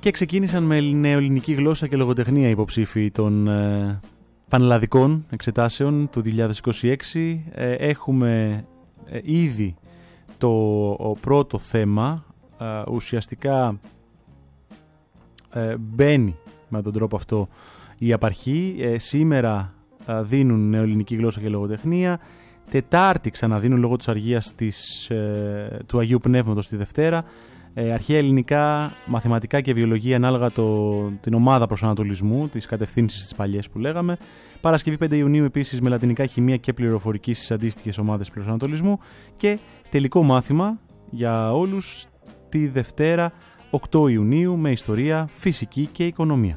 Και ξεκίνησαν με νεοελληνική γλώσσα και λογοτεχνία υποψήφοι των πανελλαδικών εξετάσεων του 2026. Έχουμε ήδη το πρώτο θέμα. Ουσιαστικά μπαίνει με τον τρόπο αυτό η απαρχή. Σήμερα δίνουν νεοελληνική γλώσσα και λογοτεχνία. Τετάρτη ξαναδίνουν λόγω της αργίας του Αγίου Πνεύματος τη Δευτέρα. Αρχαία ελληνικά, μαθηματικά και βιολογία ανάλογα την ομάδα προσανατολισμού, τις κατευθύνσεις τις παλιές που λέγαμε. Παρασκευή 5 Ιουνίου επίσης με λατινικά, χημεία και πληροφορική στις αντίστοιχες ομάδες προσανατολισμού. Και τελικό μάθημα για όλους τη Δευτέρα 8 Ιουνίου με ιστορία, φυσική και οικονομία.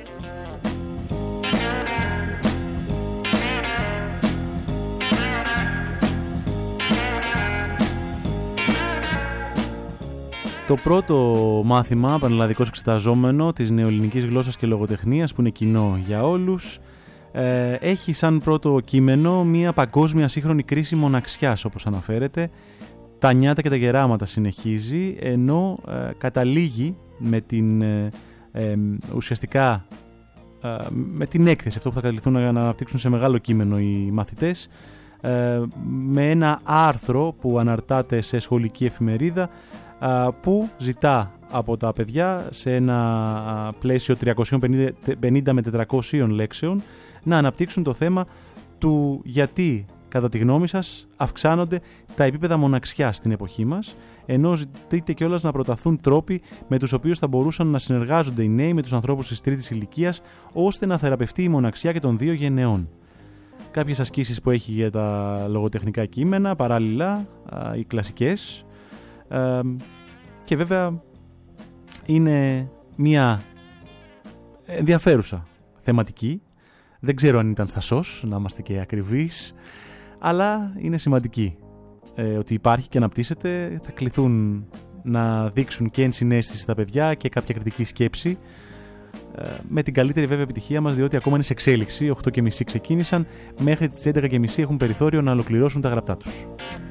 Το πρώτο μάθημα, πανελλαδικός εξεταζόμενο της νεοελληνικής γλώσσας και λογοτεχνίας, που είναι κοινό για όλους, έχει σαν πρώτο κείμενο μια παγκόσμια σύγχρονη κρίση μοναξιάς, όπως αναφέρεται. Τα νιάτα και τα γεράματα συνεχίζει, ενώ καταλήγει με την ουσιαστικά με την έκθεση, αυτό που θα καταληθούν να αναπτύξουν σε μεγάλο κείμενο οι μαθητές, με ένα άρθρο που αναρτάται σε σχολική εφημερίδα, που ζητά από τα παιδιά σε ένα πλαίσιο 350 με 400 λέξεων να αναπτύξουν το θέμα του γιατί, κατά τη γνώμη σας, αυξάνονται τα επίπεδα μοναξιάς στην εποχή μας, ενώ ζητείτε κιόλας να προταθούν τρόποι με τους οποίους θα μπορούσαν να συνεργάζονται οι νέοι με τους ανθρώπους της τρίτης ηλικίας, ώστε να θεραπευτεί η μοναξιά και των δύο γενεών. Κάποιες ασκήσεις που έχει για τα λογοτεχνικά κείμενα, παράλληλα οι κλασικές, και βέβαια είναι μια ενδιαφέρουσα θεματική. Δεν ξέρω αν ήταν στα ΣΟΣ, να είμαστε και ακριβείς, αλλά είναι σημαντική ότι υπάρχει και αναπτύσσεται. Θα κληθούν να δείξουν και ενσυναίσθηση τα παιδιά και κάποια κριτική σκέψη, με την καλύτερη βέβαια επιτυχία μας, διότι ακόμα είναι σε εξέλιξη. 8:30 ξεκίνησαν, μέχρι τις 11:30 έχουν περιθώριο να ολοκληρώσουν τα γραπτά τους.